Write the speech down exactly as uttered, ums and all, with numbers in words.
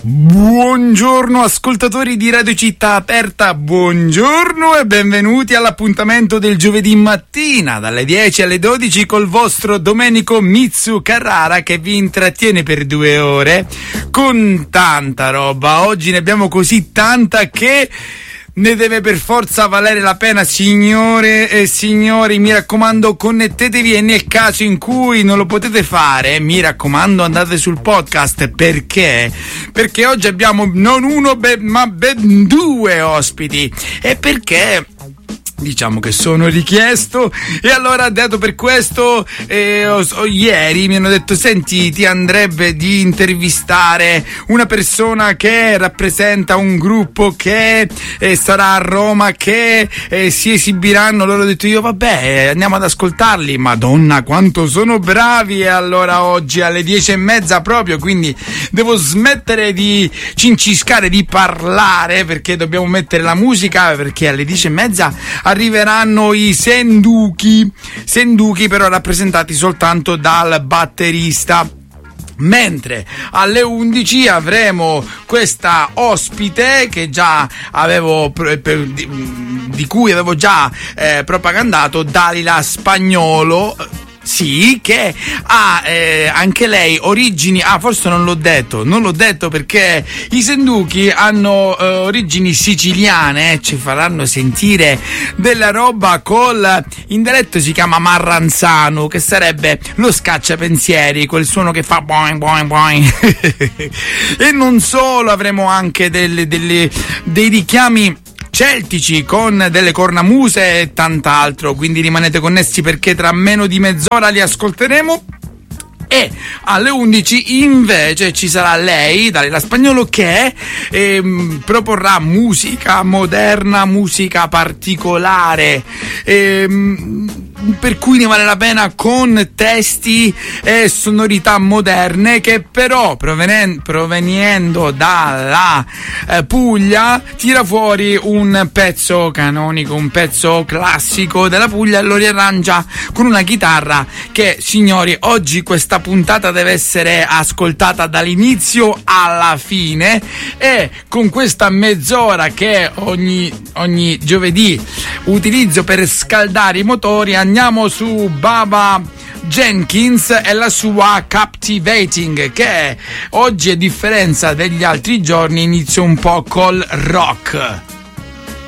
Buongiorno ascoltatori di Radio Città Aperta, buongiorno e benvenuti all'appuntamento del giovedì mattina dalle dieci alle dodici col vostro Domenico Mitsu Carrara che vi intrattiene per due ore con tanta roba. Oggi ne abbiamo così tanta che ne deve per forza valere la pena, signore e signori. Mi raccomando, connettetevi, e nel caso in cui non lo potete fare, mi raccomando, andate sul podcast. Perché? Perché oggi abbiamo non uno be- ma ben due ospiti. E perché? Diciamo che sono richiesto, e allora dato per questo eh, ho, ho, ieri mi hanno detto: senti, ti andrebbe di intervistare una persona che rappresenta un gruppo che eh, sarà a Roma, che eh, si esibiranno. Loro ho detto io vabbè, andiamo ad ascoltarli. Madonna quanto sono bravi! E allora oggi alle dieci e mezza proprio, quindi devo smettere di cinciscare, di parlare, perché dobbiamo mettere la musica, perché alle dieci e mezza arriveranno i Senduki, Senduki però rappresentati soltanto dal batterista. Mentre alle undici avremo questa ospite che già avevo per, per, di, di cui avevo già eh, propagandato, Dalila Spagnolo. Sì, che ha eh, anche lei origini, ah forse non l'ho detto, non l'ho detto perché i Senduki hanno eh, origini siciliane, ci faranno sentire della roba col, in dialetto si chiama marranzano, che sarebbe lo scacciapensieri, quel suono che fa boing boing boing. E non solo, avremo anche delle, delle, dei richiami celtici con delle cornamuse e tant'altro, quindi rimanete connessi perché tra meno di mezz'ora li ascolteremo. E alle undici invece ci sarà lei, Dalila Spagnolo, che ehm, proporrà musica moderna, musica particolare, ehm, per cui ne vale la pena, con testi e sonorità moderne, che però provenen- proveniendo dalla eh, Puglia tira fuori un pezzo canonico, un pezzo classico della Puglia, e lo riarrangia con una chitarra che, signori, oggi questa puntata deve essere ascoltata dall'inizio alla fine. E con questa mezz'ora che ogni, ogni giovedì utilizzo per scaldare i motori, andiamo su Baba Jenkins e la sua Captivating, che oggi, a differenza degli altri giorni, inizio un po' col rock.